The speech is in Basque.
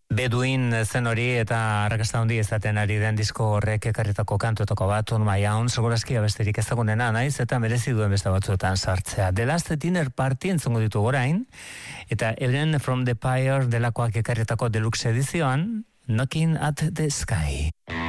Beduin zen hori eta arrakasta handi izaten ari den disko horrek ekarritako kantuetako bat, On My Own, segurazki abesterik ezagunena naiz eta merezi duen beste batzuetan sartzea. The Last Dinner Party entzungo ditu orain, eta Ellen from the Pyre delakoak ekarritako deluxe edizioan, Knocking at the Sky.